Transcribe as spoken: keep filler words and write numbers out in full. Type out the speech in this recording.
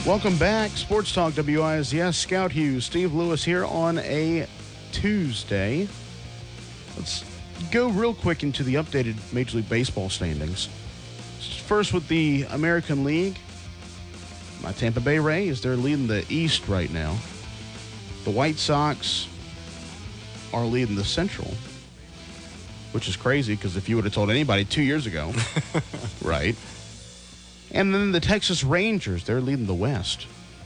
Welcome back. Sports Talk W I S S. Scout Hughes, Steve Lewis here on a Tuesday. Let's go real quick into the updated Major League Baseball standings. First with the American League. My Tampa Bay Rays, they're leading the East right now. The White Sox are leading the Central, which is crazy because if you would have told anybody two years ago, right? And then the Texas Rangers, they're leading the West.